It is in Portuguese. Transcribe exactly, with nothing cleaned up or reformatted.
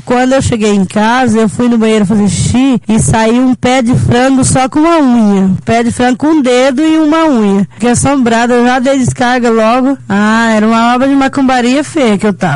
quando eu cheguei em casa, eu fui no banheiro fazer xixi e saiu um pé de frango só com uma unha. Pé de frango com um dedo e uma unha. Fiquei assombrada, eu já dei descarga logo. Ah, era uma obra de macumbaria feia que eu tava.